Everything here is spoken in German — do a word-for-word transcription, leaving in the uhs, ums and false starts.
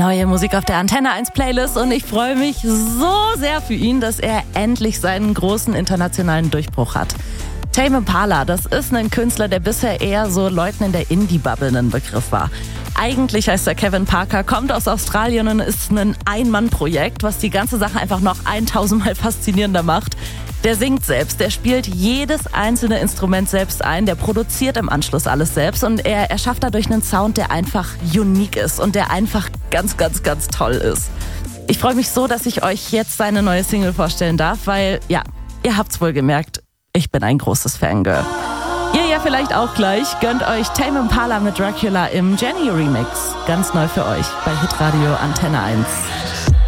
Neue Musik auf der Antenne eins Playlist und ich freue mich so sehr für ihn, dass er endlich seinen großen internationalen Durchbruch hat. Tame Impala, das ist ein Künstler, der bisher eher so Leuten in der Indie-Bubble ein Begriff war. Eigentlich heißt er Kevin Parker, kommt aus Australien und ist ein Ein-Mann-Projekt, was die ganze Sache einfach noch tausendmal faszinierender macht. Der singt selbst, der spielt jedes einzelne Instrument selbst ein, der produziert im Anschluss alles selbst und er, er schafft dadurch einen Sound, der einfach unique ist und der einfach ganz, ganz, ganz toll ist. Ich freue mich so, dass ich euch jetzt seine neue Single vorstellen darf, weil, ja, ihr habt's wohl gemerkt, ich bin ein großes Fangirl. Ihr ja vielleicht auch gleich, gönnt euch Tame Impala mit Dracula im Jenny Remix. Ganz neu für euch bei Hitradio Antenne eins.